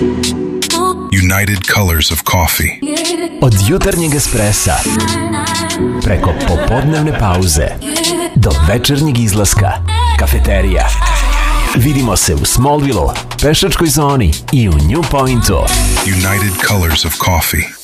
United Colors of Coffee. Od jutarnjeg espressa preko popodnevne pauze do večernjeg izlaska, kafeterija. Vidimo se u Smallville-u, pešačkoj zoni i u New Pointu. United Colors of Coffee.